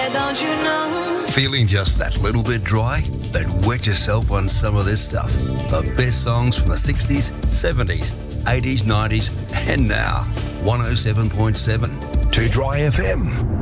don't you know? Feeling just that little bit dry? Then wet yourself on some of this stuff. The best songs from the 60s, 70s, 80s, 90s, and now. 107.7 To Dry FM.